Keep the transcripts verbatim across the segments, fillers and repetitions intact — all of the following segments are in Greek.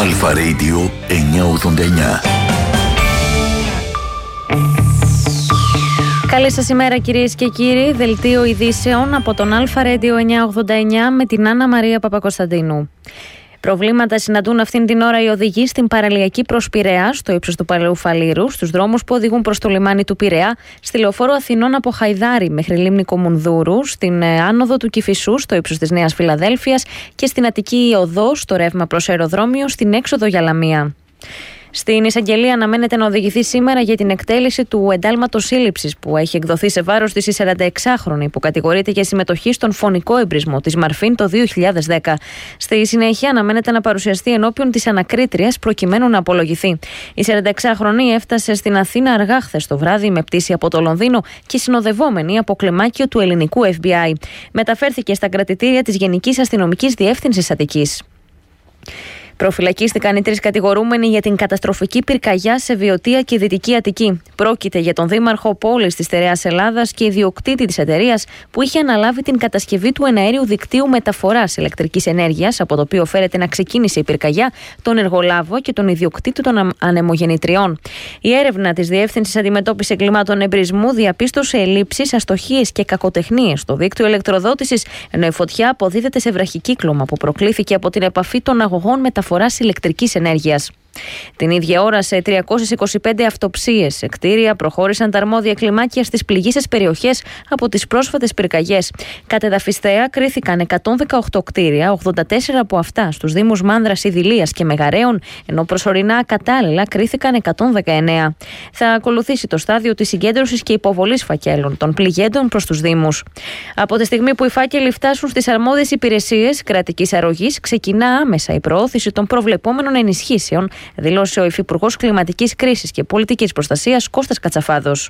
Αλφα Radio εννιακόσια ογδόντα εννιά. Καλή σας ημέρα κυρίες και κύριοι. Δελτίο ειδήσεων από τον Αλφα Radio εννιακόσια ογδόντα εννιά με την Άννα Μαρία Παπακοσταντίνου. Προβλήματα συναντούν αυτήν την ώρα οι οδηγοί στην παραλιακή προς Πειραιά, στο ύψος του Παλαιού Φαλήρου, στους δρόμους που οδηγούν προς το λιμάνι του Πειραιά, στη λεωφόρο Αθηνών από Χαϊδάρη μέχρι λίμνη Κομουνδούρου, στην άνοδο του Κηφισού, στο ύψος της Νέας Φιλαδέλφειας και στην Αττική Οδό, στο ρεύμα προς αεροδρόμιο, στην έξοδο για Λαμία. Στην εισαγγελία αναμένεται να οδηγηθεί σήμερα για την εκτέλεση του εντάλματος σύλληψης που έχει εκδοθεί σε βάρος της η σαρανταεξάχρονη που κατηγορείται για συμμετοχή στον φωνικό εμπρισμό της Μαρφίν το δύο χιλιάδες δέκα. Στη συνέχεια αναμένεται να παρουσιαστεί ενώπιον της ανακρίτριας προκειμένου να απολογηθεί. Η σαρανταεξάχρονη έφτασε στην Αθήνα αργά χθες το βράδυ με πτήση από το Λονδίνο και συνοδευόμενη από κλιμάκιο του ελληνικού εφ μπι άι. Μεταφέρθηκε στα κρατητήρια της Γενικής Αστυνομικής Διεύθυνσης Αττικής. Προφυλακίστηκαν οι τρεις κατηγορούμενοι για την καταστροφική πυρκαγιά σε Βιωτία και Δυτική Αττική. Πρόκειται για τον δήμαρχο πόλης της Στερεάς Ελλάδας και ιδιοκτήτη της εταιρείας που είχε αναλάβει την κατασκευή του εναέριου δικτύου μεταφοράς ηλεκτρικής ενέργειας, από το οποίο φέρεται να ξεκίνησε η πυρκαγιά, τον εργολάβο και τον ιδιοκτήτη των ανεμογεννητριών. Η έρευνα της Διεύθυνσης Αντιμετώπισης Εγκλημάτων Εμπρισμού διαπίστωσε ελλείψεις, αστοχίες και κακοτεχνίες στο δίκτυο ηλεκτροδότησης, ενώ η φωτιά αποδίδεται σε βραχικύκλωμα που προκλήθηκε από την επαφή των αγωγών μεταφοράς ηλεκτρικής ενέργειας. Την ίδια ώρα, σε τριακόσιες είκοσι πέντε αυτοψίες σε κτίρια προχώρησαν τα αρμόδια κλιμάκια στις πληγείσες περιοχές από τις πρόσφατες πυρκαγιές. Κατεδαφιστέα κρίθηκαν εκατόν δεκαοκτώ κτίρια, ογδόντα τέσσερα από αυτά στους δήμους Μάνδρας, Ιδηλίας και Μεγαρέων, ενώ προσωρινά ακατάλληλα κρίθηκαν εκατόν δεκαεννέα. Θα ακολουθήσει το στάδιο της συγκέντρωσης και υποβολής φακέλων των πληγέντων προς τους δήμους. Από τη στιγμή που οι φάκελοι φτάσουν στις αρμόδιες υπηρεσίες κρατικής αρρωγής, ξεκινά άμεσα η προώθηση των προβλεπόμενων ενισχύσεων, δήλωσε ο Υφυπουργός Κλιματικής Κρίσης και Πολιτικής Προστασίας Κώστας Κατσαφάδος.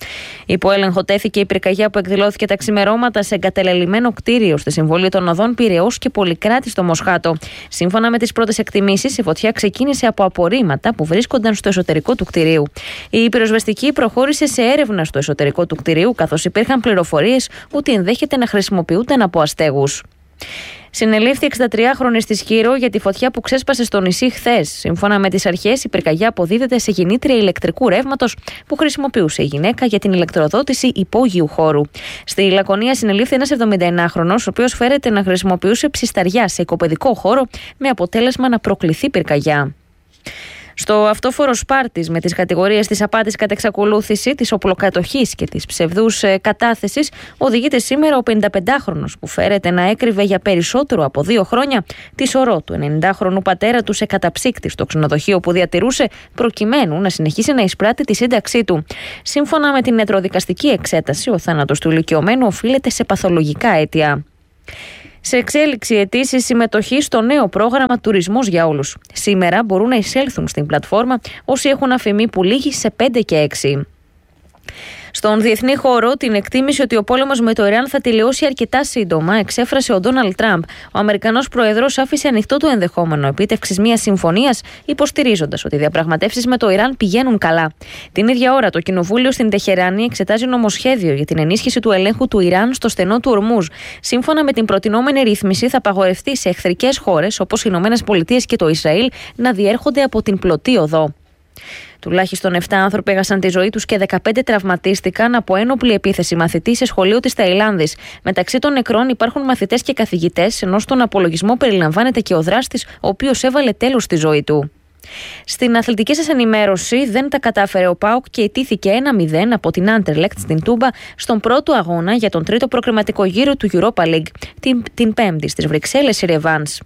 Υπό έλεγχο τέθηκε η πυρκαγιά που εκδηλώθηκε τα ξημερώματα σε εγκατελελειμμένο κτίριο στη συμβολή των οδών Πειραιώς και Πολυκράτη στο Μοσχάτο. Σύμφωνα με τις πρώτες εκτιμήσεις, η φωτιά ξεκίνησε από απορρίμματα που βρίσκονταν στο εσωτερικό του κτιρίου. Η πυροσβεστική προχώρησε σε έρευνα στο εσωτερικό του κτιρίου, καθώς υπήρχαν πληροφορίες ότι ενδέχεται να χρησιμοποιούνταν από αστέγους. Συνελήφθη εξηντατριάχρονη στη Σκύρο για τη φωτιά που ξέσπασε στο νησί χθες. Σύμφωνα με τις αρχές, η πυρκαγιά αποδίδεται σε γεννήτρια ηλεκτρικού ρεύματος που χρησιμοποιούσε η γυναίκα για την ηλεκτροδότηση υπόγειου χώρου. Στη Λακωνία συνελήφθη ένας εβδομηνταενάχρονος, ο οποίος φέρεται να χρησιμοποιούσε ψισταριά σε οικοπαιδικό χώρο, με αποτέλεσμα να προκληθεί πυρκαγιά. Στο αυτόφορο Σπάρτης, με τις κατηγορίες της απάτης κατ' εξακολούθηση, της οπλοκατοχής και της ψευδούς ε, κατάθεσης, οδηγείται σήμερα ο πενηνταπεντάχρονος που φέρεται να έκρυβε για περισσότερο από δύο χρόνια τη σωρό του ενενηντάχρονου πατέρα του σε καταψύκτη στο ξενοδοχείο που διατηρούσε, προκειμένου να συνεχίσει να εισπράττει τη σύνταξή του. Σύμφωνα με την νετροδικαστική εξέταση, ο θάνατος του ηλικιωμένου οφείλεται σε παθολογικά αίτια. Σε εξέλιξη αιτήσεις συμμετοχή στο νέο πρόγραμμα Τουρισμός για Όλους. Σήμερα μπορούν να εισέλθουν στην πλατφόρμα όσοι έχουν αφημί που λήγει σε πέντε και έξι. Στον διεθνή χώρο, την εκτίμηση ότι ο πόλεμος με το Ιράν θα τελειώσει αρκετά σύντομα εξέφρασε ο Ντόναλντ Τραμπ. Ο Αμερικανός Πρόεδρος άφησε ανοιχτό το ενδεχόμενο επίτευξης μιας συμφωνίας, υποστηρίζοντας ότι οι διαπραγματεύσεις με το Ιράν πηγαίνουν καλά. Την ίδια ώρα, το Κοινοβούλιο στην Τεχεράνη εξετάζει νομοσχέδιο για την ενίσχυση του ελέγχου του Ιράν στο στενό του Ορμούζ. Σύμφωνα με την προτινόμενη ρύθμιση, θα απαγορευτεί σε εχθρικές χώρες όπως οι Ηνωμένες Πολιτείες και το Ισραήλ να διέρχονται από την πλωτή οδό. Τουλάχιστον επτά άνθρωποι έχασαν τη ζωή τους και δεκαπέντε τραυματίστηκαν από ένοπλη επίθεση μαθητή σε σχολείο της Ταϊλάνδης. Μεταξύ των νεκρών υπάρχουν μαθητές και καθηγητές, ενώ στον απολογισμό περιλαμβάνεται και ο δράστης, ο οποίος έβαλε τέλος στη ζωή του. Στην αθλητική σας ενημέρωση, δεν τα κατάφερε ο ΠΑΟΚ και ιτήθηκε ένα μηδέν από την Άντερλεκτ στην Τούμπα στον πρώτο αγώνα για τον τρίτο προκριματικό γύρο του Europa League, την, την Πέμπτη στις Βρυξέλλες η ρεβάνς.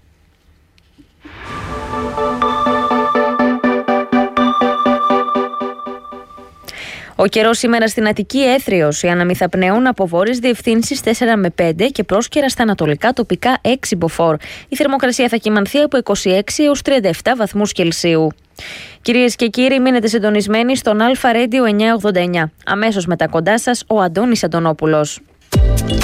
Ο καιρός σήμερα στην Αττική έθριος, οι άνεμοι θα πνέουν από βόρειες διευθύνσεις τέσσερα με πέντε και πρόσκαιρα στα ανατολικά τοπικά έξι μποφόρ. Η θερμοκρασία θα κυμανθεί από είκοσι έξι έως τριάντα επτά βαθμούς Κελσίου. Κυρίες και κύριοι, μείνετε συντονισμένοι στον Αλφα Radio εννιακόσια ογδόντα εννιά. Αμέσως μετά κοντά σας ο Αντώνης Αντωνόπουλος.